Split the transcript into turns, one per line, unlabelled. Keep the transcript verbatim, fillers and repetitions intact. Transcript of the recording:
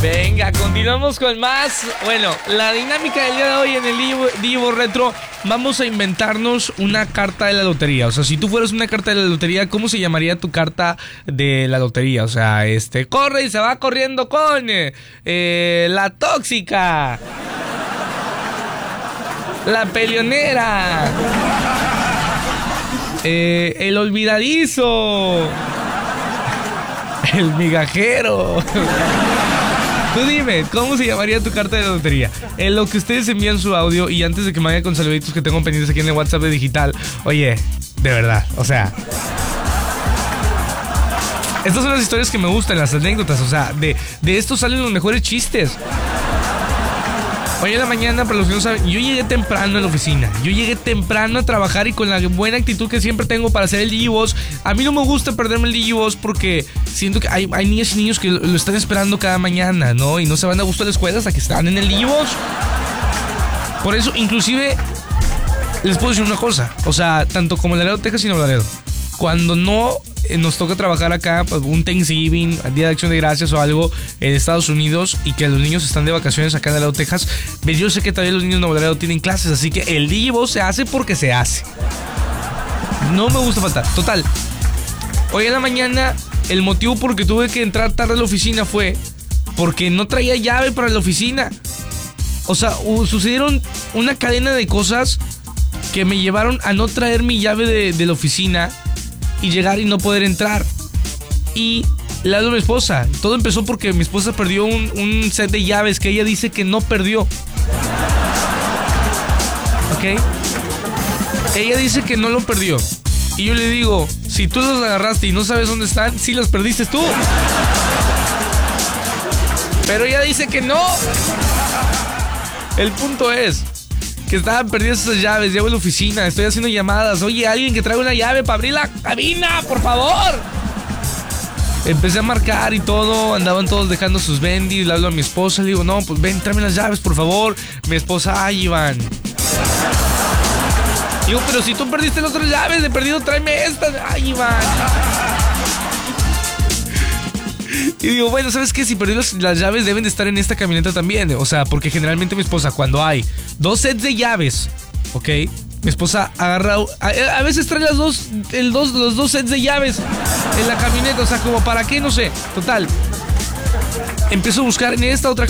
Venga, continuamos con más. Bueno, la dinámica del día de hoy en el Divo, Divo Retro, vamos a inventarnos una carta de la lotería. O sea, si tú fueras una carta de la lotería, ¿cómo se llamaría tu carta de la lotería? O sea, este, corre y se va corriendo con eh, la tóxica, la peleonera, eh, el olvidadizo, el migajero. Tú dime, ¿cómo se llamaría tu carta de la lotería? En lo que ustedes envían su audio y antes de que me vaya con saluditos que tengo pendientes aquí en el WhatsApp de Digital. Oye, de verdad, o sea, estas son las historias que me gustan, las anécdotas. O sea, de, de esto salen los mejores chistes. Hoy en la mañana, para los que no saben, yo llegué temprano a la oficina. Yo llegué temprano a trabajar y con la buena actitud que siempre tengo para hacer el Digivoz. A mí no me gusta perderme el Digivoz porque siento que hay, hay niñas y niños que lo, lo están esperando cada mañana, ¿no? Y no se van a gusto a la escuela hasta que están en el Digivoz. Por eso, inclusive, les puedo decir una cosa. O sea, tanto como Laredo, Texas y Nuevo Laredo, cuando no nos toca trabajar acá, pues, un Thanksgiving, Día de Acción de Gracias o algo en Estados Unidos y que los niños están de vacaciones acá en Laredo, Texas, yo sé que todavía los niños de Nuevo Laredo tienen clases, así que el Digivoz se hace porque se hace. No me gusta faltar. Total, hoy en la mañana el motivo por que tuve que entrar tarde a la oficina fue porque no traía llave para la oficina. O sea, uh, sucedieron una cadena de cosas que me llevaron a no traer mi llave de, de la oficina y llegar y no poder entrar. Y le hablo a mi esposa. Todo empezó porque mi esposa perdió un, un set de llaves que ella dice que no perdió. ¿Ok? Ella dice que no lo perdió. Y yo le digo, si tú los agarraste y no sabes dónde están, sí las perdiste tú. Pero ella dice que no. El punto es que estaban perdidas esas llaves. Llevo a la oficina, estoy haciendo llamadas. Oye, alguien que traiga una llave para abrir la cabina, por favor. Empecé a marcar y todo. Andaban todos dejando sus bendis. Le hablo a mi esposa, le digo, no, pues ven, tráeme las llaves, por favor. Mi esposa, ay, Iván. Digo, pero si tú perdiste las otras llaves, de perdido, tráeme estas. Ay, Iván. Y digo, bueno, ¿sabes qué? Si perdí las, las llaves deben de estar en esta camioneta también. O sea, porque generalmente mi esposa, cuando hay dos sets de llaves, ¿ok? Mi esposa agarra, a, a veces trae las dos, el dos, los dos sets de llaves en la camioneta. O sea, como para qué, no sé. Total, empiezo a buscar en esta otra